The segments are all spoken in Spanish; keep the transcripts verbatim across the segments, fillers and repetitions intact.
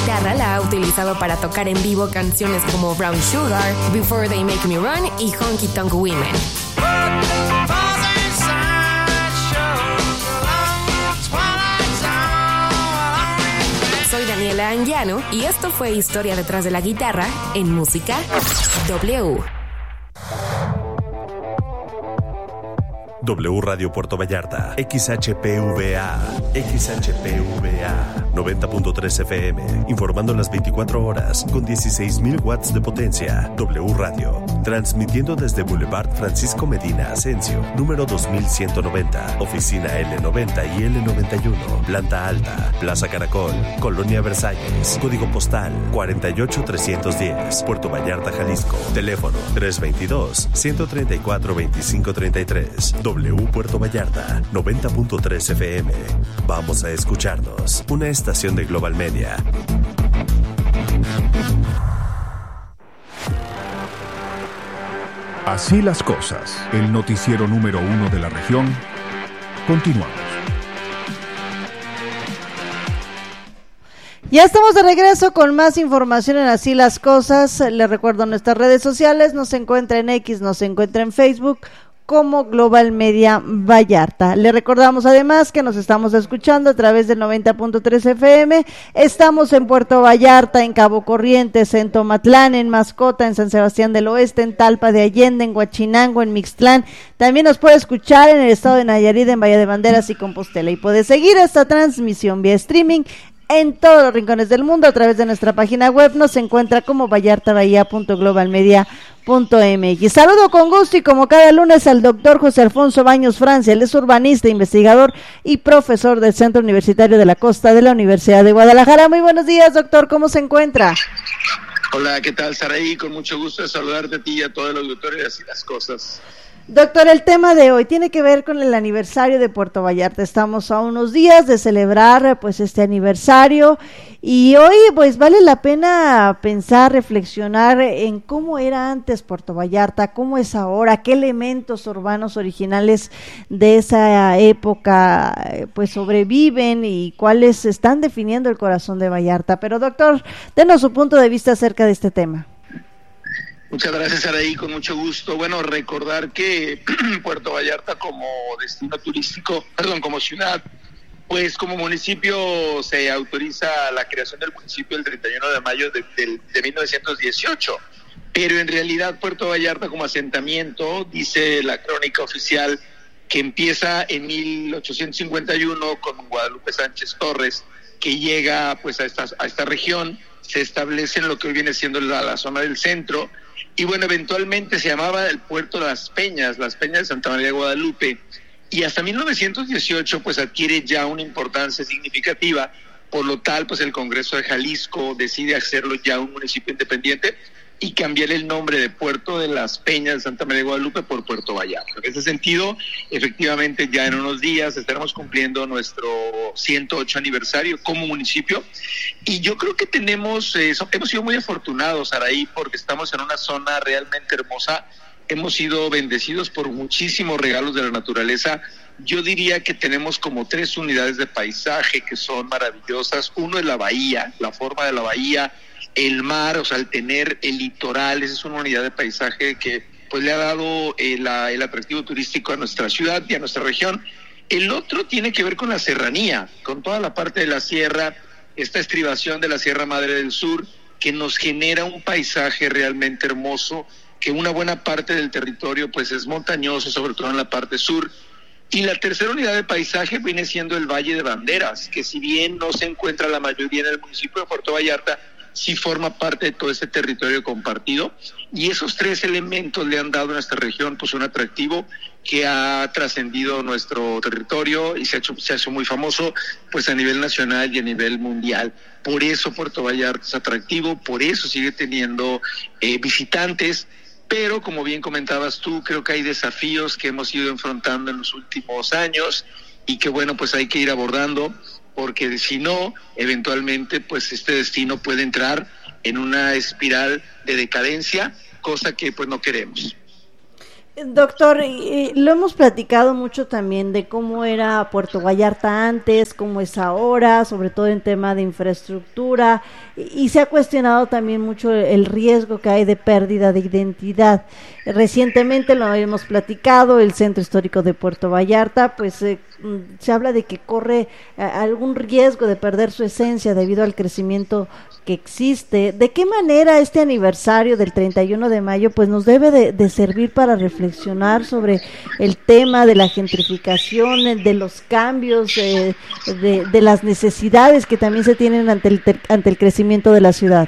guitarra la ha utilizado para tocar en vivo canciones como Brown Sugar, Before They Make Me Run y Honky Tonk Women. Soy Daniela Anguiano y esto fue Historia detrás de la guitarra en Música W. W Radio Puerto Vallarta, X H P V A, X H P V A, noventa punto tres F M, informando las veinticuatro horas con dieciséis mil watts de potencia. W Radio, transmitiendo desde Boulevard Francisco Medina Asensio, número dos mil ciento noventa, oficina L noventa y L noventa y uno, planta alta, Plaza Caracol, Colonia Versalles, código postal cuarenta y ocho trescientos diez, Puerto Vallarta, Jalisco, teléfono tres veintidós, ciento treinta y cuatro, veinticinco treinta y tres. W Puerto Vallarta, noventa punto tres F M. Vamos a escucharnos. Una estación de Global Media. Así las cosas. El noticiero número uno de la región. Continuamos. Ya estamos de regreso con más información en Así las Cosas. Les recuerdo nuestras redes sociales. Nos encuentra en X, nos encuentra en Facebook como Global Media Vallarta. Le recordamos además que nos estamos escuchando a través del noventa punto tres F M. Estamos en Puerto Vallarta, en Cabo Corrientes, en Tomatlán, en Mascota, en San Sebastián del Oeste, en Talpa de Allende, en Huachinango, en Mixtlán. También nos puede escuchar en el estado de Nayarit, en Bahía de Banderas y Compostela. Y puede seguir esta transmisión vía streaming en todos los rincones del mundo a través de nuestra página web. Nos encuentra como vallartabahía punto global media punto m x. Saludo con gusto y como cada lunes al doctor José Alfonso Baños Francia. Él es urbanista, investigador y profesor del Centro Universitario de la Costa de la Universidad de Guadalajara. Muy buenos días, doctor, ¿cómo se encuentra? Hola, ¿qué tal, Saraí? Con mucho gusto de saludarte a ti y a todo el auditorio y así las cosas. Doctor, el tema de hoy tiene que ver con el aniversario de Puerto Vallarta. Estamos a unos días de celebrar pues este aniversario y hoy pues vale la pena pensar, reflexionar en cómo era antes Puerto Vallarta, cómo es ahora, qué elementos urbanos originales de esa época pues sobreviven y cuáles están definiendo el corazón de Vallarta. Pero doctor, denos su punto de vista acerca de este tema. Muchas gracias, Araí, con mucho gusto. Bueno, recordar que Puerto Vallarta como destino turístico, perdón, como ciudad, pues como municipio se autoriza la creación del municipio el treinta y uno de mayo de, de, de mil novecientos dieciocho, pero en realidad Puerto Vallarta como asentamiento, dice la crónica oficial, que empieza en mil ochocientos cincuenta y uno con Guadalupe Sánchez Torres, que llega pues a esta, a esta región, se establece en lo que hoy viene siendo la, la zona del centro. Y bueno, eventualmente se llamaba el puerto de Las Peñas, Las Peñas de Santa María de Guadalupe, y hasta mil novecientos dieciocho pues adquiere ya una importancia significativa, por lo tal pues el Congreso de Jalisco decide hacerlo ya un municipio independiente y cambiar el nombre de Puerto de Las Peñas de Santa María de Guadalupe por Puerto Vallarta. En ese sentido, efectivamente ya en unos días estaremos cumpliendo nuestro ciento ocho aniversario como municipio, y yo creo que tenemos, eh, hemos sido muy afortunados, Araí, porque estamos en una zona realmente hermosa, hemos sido bendecidos por muchísimos regalos de la naturaleza. Yo diría que tenemos como tres unidades de paisaje que son maravillosas. Uno es la bahía, la forma de la bahía, el mar, o sea, al tener el litoral, esa es una unidad de paisaje que pues le ha dado eh, la, el atractivo turístico a nuestra ciudad y a nuestra región. El otro tiene que ver con la serranía, con toda la parte de la sierra, esta estribación de la Sierra Madre del Sur, que nos genera un paisaje realmente hermoso, que una buena parte del territorio pues es montañoso, sobre todo en la parte sur. Y la tercera unidad de paisaje viene siendo el Valle de Banderas, que si bien no se encuentra la mayoría en el municipio de Puerto Vallarta, sí forma parte de todo ese territorio compartido, y esos tres elementos le han dado a nuestra región pues un atractivo que ha trascendido nuestro territorio y se ha hecho, se ha hecho muy famoso pues a nivel nacional y a nivel mundial. Por eso Puerto Vallarta es atractivo, por eso sigue teniendo eh, visitantes, pero como bien comentabas tú, creo que hay desafíos que hemos ido enfrentando en los últimos años y que bueno, pues hay que ir abordando, porque si no, eventualmente pues este destino puede entrar en una espiral de decadencia, cosa que pues no queremos. Doctor, eh, lo hemos platicado mucho también de cómo era Puerto Vallarta antes, cómo es ahora, sobre todo en tema de infraestructura, y, y se ha cuestionado también mucho el riesgo que hay de pérdida de identidad. Recientemente lo hemos platicado, el Centro Histórico de Puerto Vallarta, pues eh, se habla de que corre eh, algún riesgo de perder su esencia debido al crecimiento que existe. ¿De qué manera este aniversario del treinta y uno de mayo pues nos debe de, de servir para reflexionar sobre el tema de la gentrificación, de los cambios, eh, de, de las necesidades que también se tienen ante el, ante el crecimiento de la ciudad?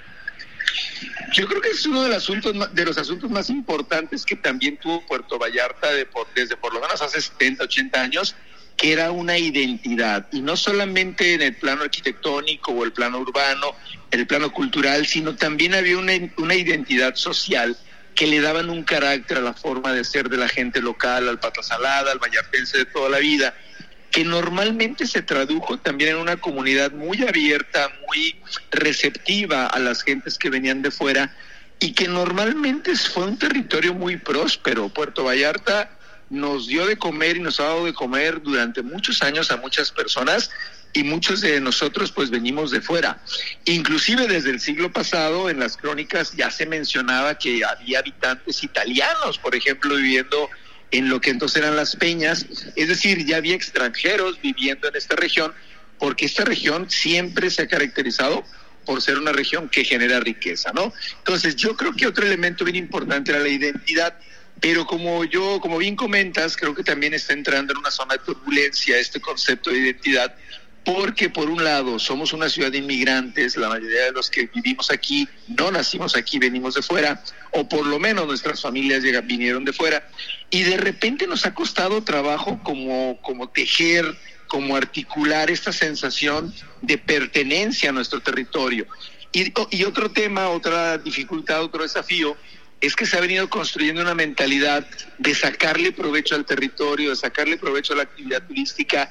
Yo creo que es uno de los asuntos de los asuntos más importantes que también tuvo Puerto Vallarta de por, desde por lo menos hace setenta, ochenta años, que era una identidad, y no solamente en el plano arquitectónico o el plano urbano, el plano cultural, sino también había una, una identidad social que le daban un carácter a la forma de ser de la gente local, al pata salada, al vallartense de toda la vida, que normalmente se tradujo también en una comunidad muy abierta, muy receptiva a las gentes que venían de fuera, y que normalmente fue un territorio muy próspero. Puerto Vallarta nos dio de comer y nos ha dado de comer durante muchos años a muchas personas, y muchos de nosotros pues venimos de fuera. Inclusive desde el siglo pasado en las crónicas ya se mencionaba que había habitantes italianos, por ejemplo, viviendo en lo que entonces eran las Peñas, es decir, ya había extranjeros viviendo en esta región, porque esta región siempre se ha caracterizado por ser una región que genera riqueza, ¿no? Entonces yo creo que otro elemento bien importante era la identidad. Pero como yo, como bien comentas, creo que también está entrando en una zona de turbulencia este concepto de identidad, porque por un lado somos una ciudad de inmigrantes, la mayoría de los que vivimos aquí no nacimos aquí, venimos de fuera, o por lo menos nuestras familias llegan, vinieron de fuera, y de repente nos ha costado trabajo como, como tejer, como articular esta sensación de pertenencia a nuestro territorio. Y, y otro tema, otra dificultad, otro desafío, es que se ha venido construyendo una mentalidad de sacarle provecho al territorio, de sacarle provecho a la actividad turística,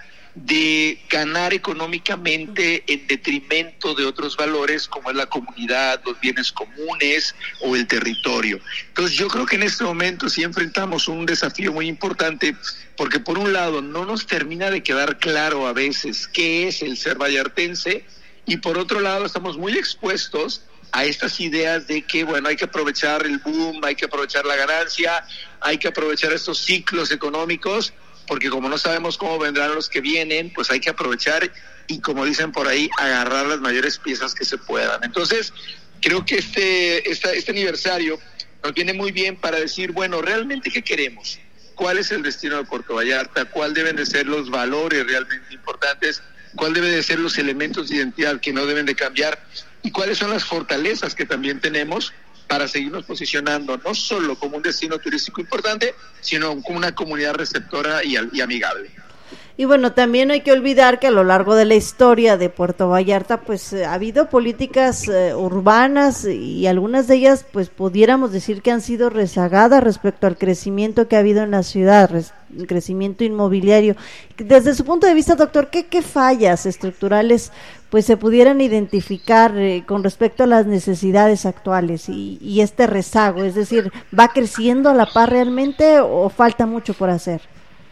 de ganar económicamente en detrimento de otros valores como es la comunidad, los bienes comunes o el territorio. Entonces yo creo que en este momento sí enfrentamos un desafío muy importante, porque por un lado no nos termina de quedar claro a veces qué es el ser vallartense, y por otro lado estamos muy expuestos a estas ideas de que, bueno, hay que aprovechar el boom, hay que aprovechar la ganancia, hay que aprovechar estos ciclos económicos, porque como no sabemos cómo vendrán los que vienen, pues hay que aprovechar y, como dicen por ahí, agarrar las mayores piezas que se puedan. Entonces, creo que este, esta, este aniversario nos viene muy bien para decir, bueno, ¿realmente qué queremos? ¿Cuál es el destino de Puerto Vallarta? ¿Cuál deben de ser los valores realmente importantes? ¿Cuál deben de ser los elementos de identidad que no deben de cambiar? ¿Y cuáles son las fortalezas que también tenemos para seguirnos posicionando no solo como un destino turístico importante, sino como una comunidad receptora y, y amigable? Y bueno, también no hay que olvidar que a lo largo de la historia de Puerto Vallarta, pues eh, ha habido políticas eh, urbanas, y algunas de ellas, pues pudiéramos decir que han sido rezagadas respecto al crecimiento que ha habido en la ciudad, res, crecimiento inmobiliario. Desde su punto de vista, doctor, ¿qué, qué fallas estructurales pues se pudieran identificar eh, con respecto a las necesidades actuales y, y este rezago? Es decir, ¿va creciendo a la par realmente o falta mucho por hacer?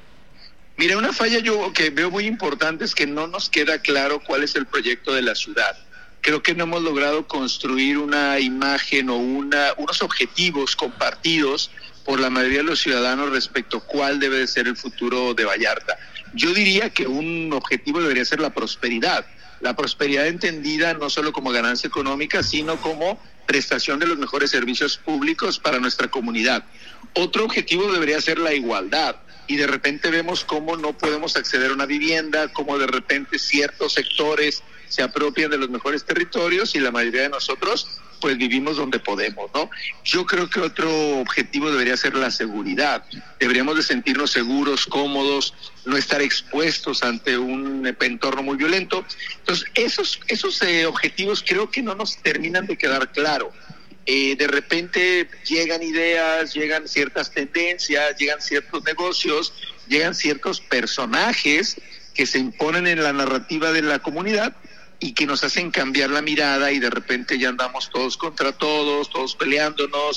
Mira, una falla yo que veo muy importante es que no nos queda claro cuál es el proyecto de la ciudad. Creo que no hemos logrado construir una imagen o una, unos objetivos compartidos por la mayoría de los ciudadanos respecto a cuál debe de ser el futuro de Vallarta. Yo diría que un objetivo debería ser la prosperidad. La prosperidad entendida no solo como ganancia económica, sino como prestación de los mejores servicios públicos para nuestra comunidad. Otro objetivo debería ser la igualdad. Y de repente vemos cómo no podemos acceder a una vivienda, cómo de repente ciertos sectores se apropian de los mejores territorios y la mayoría de nosotros pues vivimos donde podemos, ¿no? Yo creo que otro objetivo debería ser la seguridad. Deberíamos de sentirnos seguros, cómodos, no estar expuestos ante un entorno muy violento. Entonces, esos, esos eh, objetivos creo que no nos terminan de quedar claro. Eh, de repente llegan ideas, llegan ciertas tendencias, llegan ciertos negocios, llegan ciertos personajes que se imponen en la narrativa de la comunidad y que nos hacen cambiar la mirada, y de repente ya andamos todos contra todos, todos peleándonos,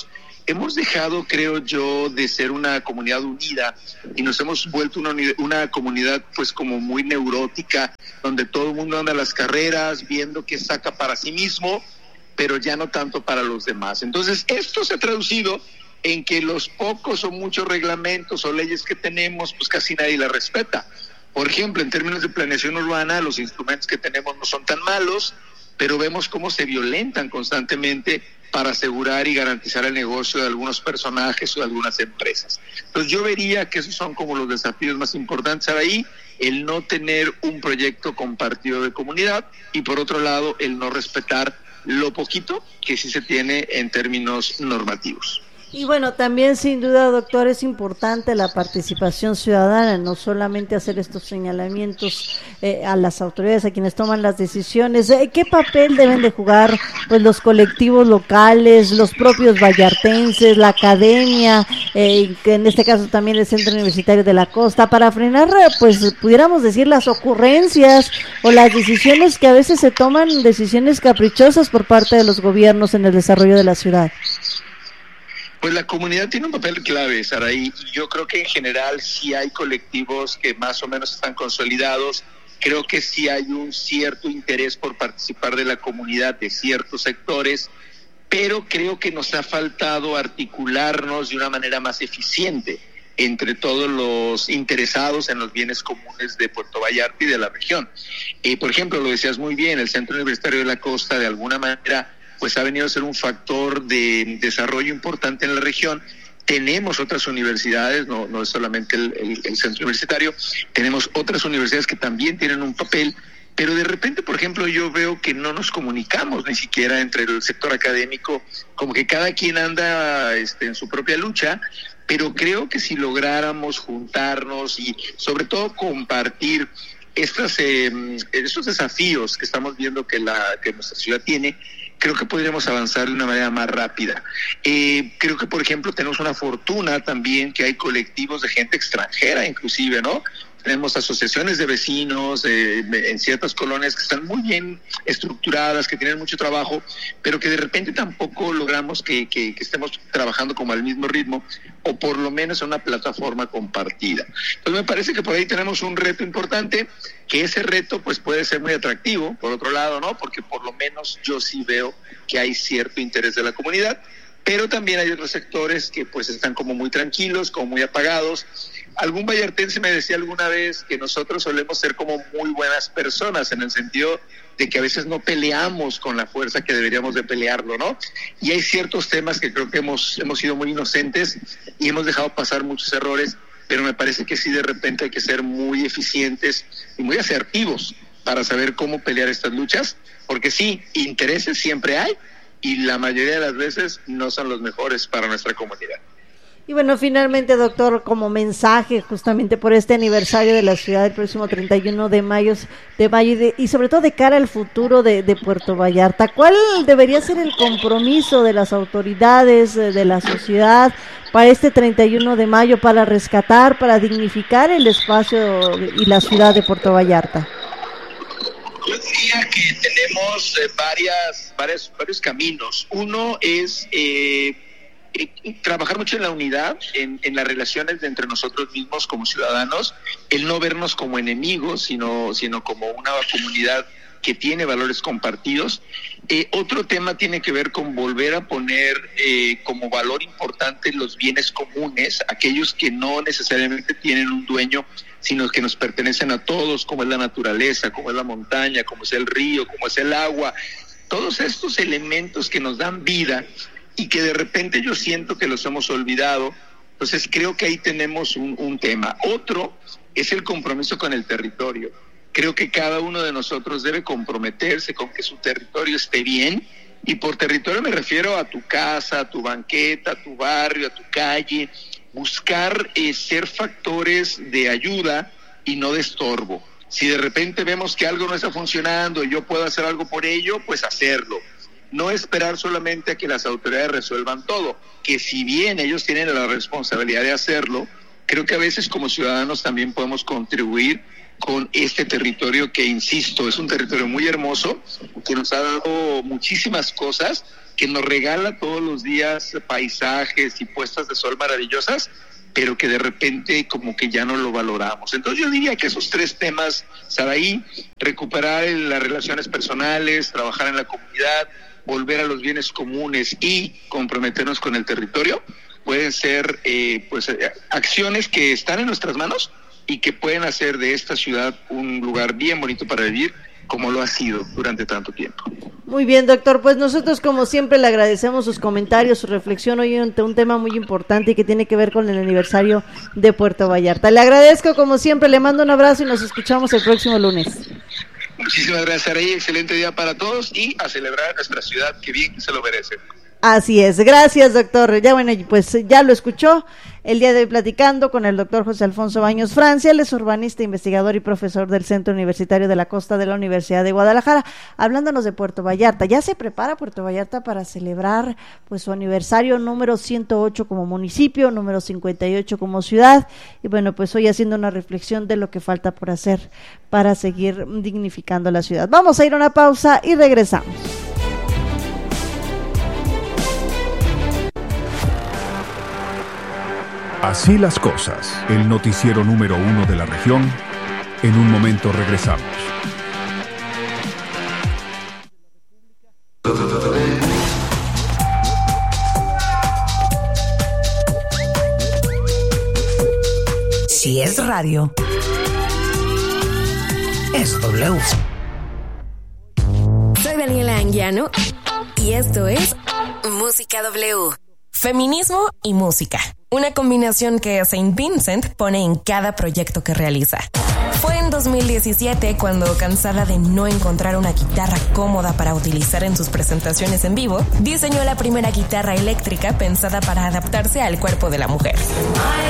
hemos dejado, creo yo, de ser una comunidad unida y nos hemos vuelto una, una comunidad pues como muy neurótica, donde todo el mundo anda a las carreras viendo qué saca para sí mismo, pero ya no tanto para los demás. Entonces, esto se ha traducido en que los pocos o muchos reglamentos o leyes que tenemos, pues casi nadie las respeta. Por ejemplo, en términos de planeación urbana, los instrumentos que tenemos no son tan malos, pero vemos cómo se violentan constantemente para asegurar y garantizar el negocio de algunos personajes o de algunas empresas. Entonces yo vería que esos son como los desafíos más importantes ahí, el no tener un proyecto compartido de comunidad y por otro lado el no respetar lo poquito que sí se tiene en términos normativos. Y bueno, también sin duda, doctor, es importante la participación ciudadana, no solamente hacer estos señalamientos eh, a las autoridades, a quienes toman las decisiones. Eh, ¿Qué papel deben de jugar pues los colectivos locales, los propios vallartenses, la academia, eh, que en este caso también el Centro Universitario de la Costa, para frenar, pues pudiéramos decir, las ocurrencias o las decisiones que a veces se toman, decisiones caprichosas por parte de los gobiernos en el desarrollo de la ciudad? Pues la comunidad tiene un papel clave, Saraí, y yo creo que en general sí hay colectivos que más o menos están consolidados, creo que sí hay un cierto interés por participar de la comunidad de ciertos sectores, pero creo que nos ha faltado articularnos de una manera más eficiente entre todos los interesados en los bienes comunes de Puerto Vallarta y de la región. Eh, por ejemplo, lo decías muy bien, el Centro Universitario de la Costa de alguna manera pues ha venido a ser un factor de desarrollo importante en la región. Tenemos otras universidades, no, no es solamente el, el, el centro universitario, tenemos otras universidades que también tienen un papel, pero de repente, por ejemplo, yo veo que no nos comunicamos ni siquiera entre el sector académico, como que cada quien anda este, en su propia lucha, pero creo que si lográramos juntarnos y sobre todo compartir estos, eh, estos desafíos que estamos viendo que, la, que nuestra ciudad tiene, creo que podríamos avanzar de una manera más rápida. Eh, creo que, por ejemplo, tenemos una fortuna también que hay colectivos de gente extranjera, inclusive, ¿no? Tenemos asociaciones de vecinos eh, en ciertas colonias que están muy bien estructuradas, que tienen mucho trabajo, pero que de repente tampoco logramos que, que, que estemos trabajando como al mismo ritmo, o por lo menos en una plataforma compartida. Entonces me parece que por ahí tenemos un reto importante, que ese reto pues puede ser muy atractivo, por otro lado, ¿no? Porque por lo menos yo sí veo que hay cierto interés de la comunidad, pero también hay otros sectores que pues están como muy tranquilos, como muy apagados. Algún vallartense me decía alguna vez que nosotros solemos ser como muy buenas personas, en el sentido de que a veces no peleamos con la fuerza que deberíamos de pelearlo, ¿no? Y hay ciertos temas que creo que hemos, hemos sido muy inocentes y hemos dejado pasar muchos errores, pero me parece que sí de repente hay que ser muy eficientes y muy asertivos para saber cómo pelear estas luchas, porque sí, intereses siempre hay y la mayoría de las veces no son los mejores para nuestra comunidad. Y bueno, finalmente, doctor, como mensaje justamente por este aniversario de la ciudad el próximo treinta y uno de mayo, de mayo y, de, y sobre todo de cara al futuro de, de Puerto Vallarta, ¿cuál debería ser el compromiso de las autoridades, de la sociedad para este treinta y uno de mayo, para rescatar, para dignificar el espacio y la ciudad de Puerto Vallarta? Yo diría que tenemos eh, varias, varias, varios caminos. Uno es eh, eh, trabajar mucho en la unidad, en, en las relaciones de entre nosotros mismos como ciudadanos, el no vernos como enemigos, sino, sino como una comunidad que tiene valores compartidos. Eh, otro tema tiene que ver con volver a poner eh, como valor importante los bienes comunes, aquellos que no necesariamente tienen un dueño, sino que nos pertenecen a todos, como es la naturaleza, como es la montaña, como es el río, como es el agua. Todos estos elementos que nos dan vida y que de repente yo siento que los hemos olvidado, entonces creo que ahí tenemos un, un tema. Otro es el compromiso con el territorio. Creo que cada uno de nosotros debe comprometerse con que su territorio esté bien, y por territorio me refiero a tu casa, a tu banqueta, a tu barrio, a tu calle, buscar eh, ser factores de ayuda y no de estorbo. Si de repente vemos que algo no está funcionando y yo puedo hacer algo por ello, pues hacerlo. No esperar solamente a que las autoridades resuelvan todo, que si bien ellos tienen la responsabilidad de hacerlo, creo que a veces como ciudadanos también podemos contribuir con este territorio que, insisto, es un territorio muy hermoso, que nos ha dado muchísimas cosas, que nos regala todos los días paisajes y puestas de sol maravillosas, pero que de repente como que ya no lo valoramos. Entonces yo diría que esos tres temas, Saraí, recuperar las relaciones personales, trabajar en la comunidad, volver a los bienes comunes y comprometernos con el territorio, pueden ser eh, pues acciones que están en nuestras manos y que pueden hacer de esta ciudad un lugar bien bonito para vivir, como lo ha sido durante tanto tiempo. Muy bien, doctor, pues nosotros como siempre le agradecemos sus comentarios, su reflexión hoy en un tema muy importante y que tiene que ver con el aniversario de Puerto Vallarta. Le agradezco como siempre, le mando un abrazo y nos escuchamos el próximo lunes. Muchísimas gracias, Saraí, excelente día para todos y a celebrar nuestra ciudad, que bien se lo merece. Así es, gracias doctor. Ya bueno, pues ya lo escuchó el día de hoy platicando con el doctor José Alfonso Baños Francia, él es urbanista, investigador y profesor del Centro Universitario de la Costa de la Universidad de Guadalajara, hablándonos de Puerto Vallarta. Ya se prepara Puerto Vallarta para celebrar pues su aniversario número ciento ocho como municipio, número cincuenta y ocho como ciudad, y bueno, pues hoy haciendo una reflexión de lo que falta por hacer para seguir dignificando la ciudad. Vamos a ir a una pausa y regresamos. Así las cosas, el noticiero número uno de la región. En un momento regresamos. Si es radio, es W. Soy Daniela Anguiano y esto es Música W. Feminismo y música. Una combinación que Saint Vincent pone en cada proyecto que realiza. Fue en dos mil diecisiete cuando, cansada de no encontrar una guitarra cómoda para utilizar en sus presentaciones en vivo, diseñó la primera guitarra eléctrica pensada para adaptarse al cuerpo de la mujer.